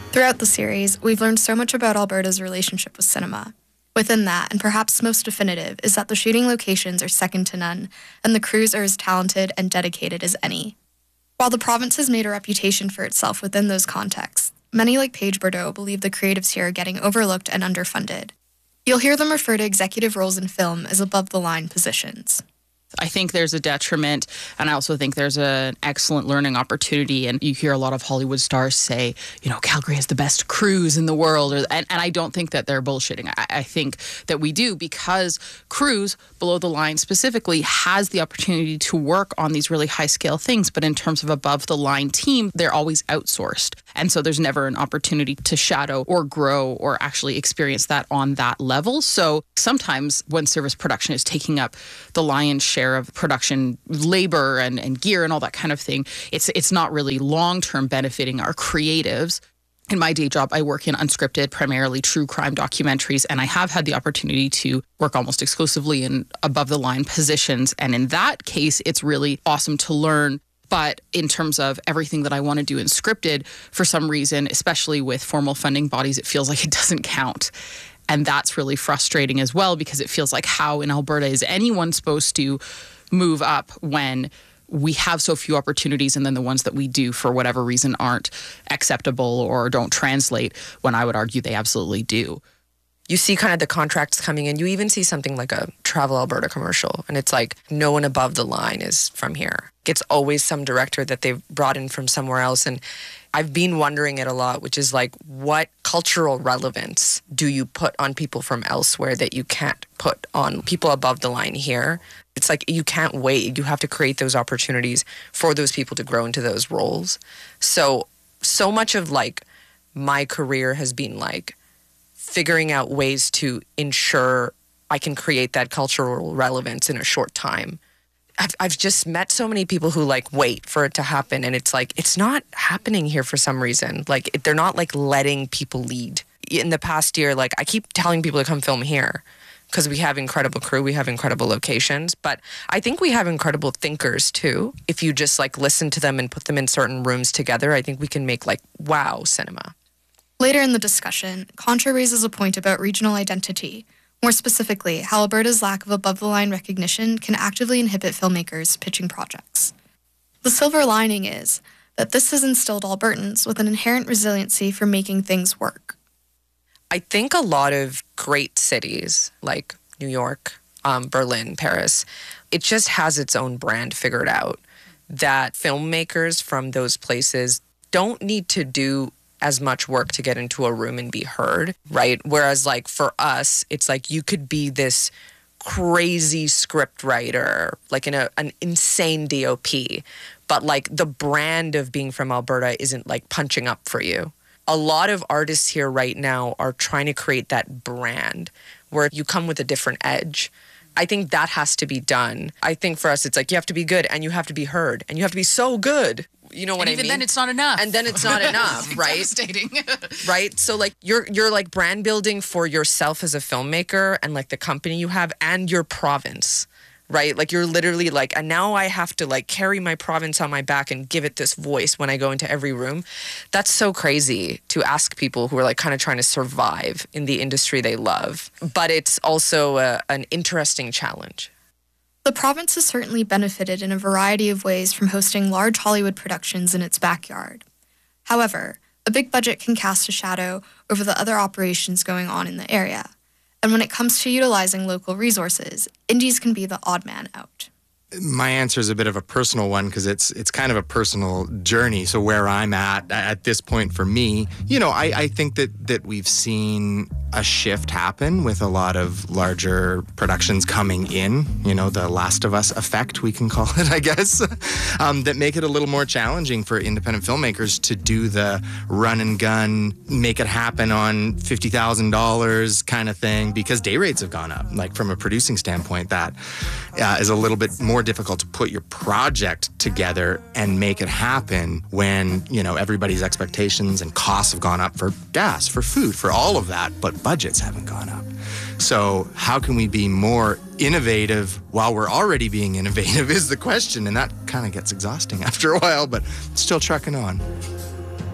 Throughout the series, we've learned so much about Alberta's relationship with cinema. Within that, and perhaps most definitive, is that the shooting locations are second to none, and the crews are as talented and dedicated as any. While the province has made a reputation for itself within those contexts, many like Paige Bordeaux believe the creatives here are getting overlooked and underfunded. You'll hear them refer to executive roles in film as above-the-line positions. I think there's a detriment, and I also think there's an excellent learning opportunity. And you hear a lot of Hollywood stars say, Calgary has the best crews in the world. And I don't think that they're bullshitting. I think that we do, because crews, below the line specifically, has the opportunity to work on these really high-scale things. But in terms of above-the-line team, they're always outsourced. And so there's never an opportunity to shadow or grow or actually experience that on that level. So sometimes when service production is taking up the lion's share of production labor and gear and all that kind of thing, it's not really long-term benefiting our creatives. In my day job, I work in unscripted, primarily true crime documentaries, and I have had the opportunity to work almost exclusively in above-the-line positions. And in that case, it's really awesome to learn. But in terms of everything that I want to do in scripted, for some reason, especially with formal funding bodies, it feels like it doesn't count. And that's really frustrating as well, because it feels like, how in Alberta is anyone supposed to move up when we have so few opportunities, and then the ones that we do for whatever reason aren't acceptable or don't translate, when I would argue they absolutely do. You see kind of the contracts coming in. You even see something like a Travel Alberta commercial, and it's like, no one above the line is from here. It's always some director that they've brought in from somewhere else. And I've been wondering it a lot, which is like, what cultural relevance do you put on people from elsewhere that you can't put on people above the line here? It's like, you can't wait. You have to create those opportunities for those people to grow into those roles. So much of like my career has been like figuring out ways to ensure I can create that cultural relevance in a short time. I've just met so many people who like wait for it to happen, and it's like, it's not happening here for some reason. Like, they're not like letting people lead. In the past year, like, I keep telling people to come film here because we have incredible crew, we have incredible locations, but I think we have incredible thinkers too. If you just like listen to them and put them in certain rooms together, I think we can make like wow cinema. Later in the discussion, Contra raises a point about regional identity. More specifically, how Alberta's lack of above-the-line recognition can actively inhibit filmmakers pitching projects. The silver lining is that this has instilled Albertans with an inherent resiliency for making things work. I think a lot of great cities like New York, Berlin, Paris, it just has its own brand figured out, that filmmakers from those places don't need to do as much work to get into a room and be heard, right? Whereas like for us, it's like you could be this crazy script writer, like an insane DOP, but like the brand of being from Alberta isn't like punching up for you. A lot of artists here right now are trying to create that brand where you come with a different edge. I think that has to be done. I think for us, it's like you have to be good and you have to be heard and you have to be so good. You know what I mean? Even then it's not enough. And then it's not enough, right? Devastating. Right? So like you're like brand building for yourself as a filmmaker and like the company you have and your province, right? Like you're literally like, and now I have to like carry my province on my back and give it this voice when I go into every room. That's so crazy to ask people who are like kind of trying to survive in the industry they love. But it's also an interesting challenge. The province has certainly benefited in a variety of ways from hosting large Hollywood productions in its backyard. However, a big budget can cast a shadow over the other operations going on in the area. And when it comes to utilizing local resources, indies can be the odd man out. My answer is a bit of a personal one because it's kind of a personal journey. So where I'm at this point for me, I think that we've seen a shift happen with a lot of larger productions coming in, the Last of Us effect, we can call it, I guess, that make it a little more challenging for independent filmmakers to do the run and gun, make it happen on $50,000 kind of thing, because day rates have gone up. Like from a producing standpoint, that is a little bit more difficult to put your project together and make it happen when, everybody's expectations and costs have gone up for gas, for food, for all of that, but budgets haven't gone up. So how can we be more innovative while we're already being innovative is the question, and that kind of gets exhausting after a while, but still trucking on.